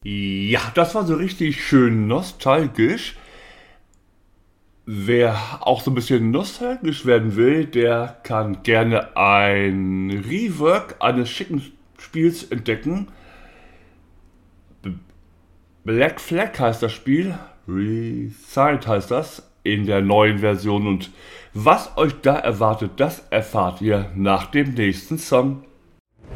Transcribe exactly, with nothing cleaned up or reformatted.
Ja, das war so richtig schön nostalgisch. Wer auch so ein bisschen nostalgisch werden will, der kann gerne ein Rework eines schicken Spiels entdecken. B- Black Flag heißt das Spiel, Resigned heißt das in der neuen Version und was euch da erwartet, das erfahrt ihr nach dem nächsten Song.